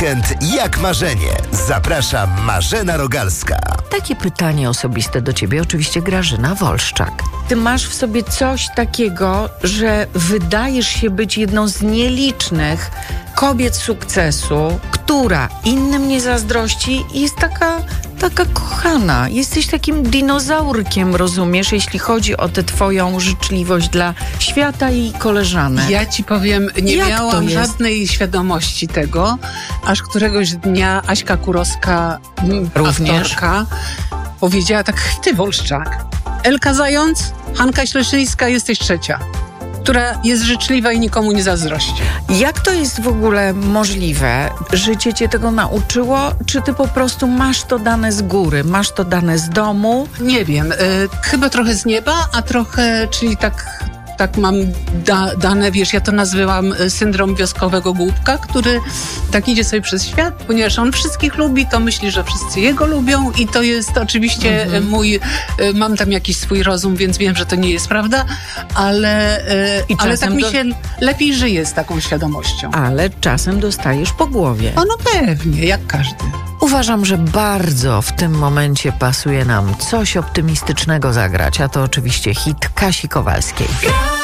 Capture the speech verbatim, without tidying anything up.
Weekend jak marzenie. Zaprasza Marzena Rogalska. Takie pytanie osobiste do ciebie, oczywiście Grażyna Wolszczak. Ty masz w sobie coś takiego, że wydajesz się być jedną z nielicznych kobiet sukcesu, która innym nie zazdrości i jest taka, taka kochana. Jesteś takim dinozaurkiem, rozumiesz, jeśli chodzi o tę twoją życzliwość dla świata i koleżanek. Ja ci powiem, nie Jak miałam żadnej świadomości tego, aż któregoś dnia Aśka Kurowska, Również. aktorka, powiedziała tak: ty Wolszczak, Elka Zając, Hanka Śleszyńska, jesteś trzecia, która jest życzliwa i nikomu nie zazdrości. Jak to jest w ogóle możliwe? Życie cię tego nauczyło? Czy ty po prostu masz to dane z góry? Masz to dane z domu? Nie wiem, y, chyba trochę z nieba, a trochę, czyli tak... Tak mam da, dane, wiesz, ja to nazywam syndrom wioskowego głupka, który tak idzie sobie przez świat, ponieważ on wszystkich lubi, to myśli, że wszyscy jego lubią i to jest oczywiście mhm. mój, mam tam jakiś swój rozum, więc wiem, że to nie jest prawda, ale, ale tak mi się do... lepiej żyje z taką świadomością. Ale czasem dostajesz po głowie. O, no pewnie, jak każdy. Uważam, że bardzo w tym momencie pasuje nam coś optymistycznego zagrać, a to oczywiście hit Kasi Kowalskiej.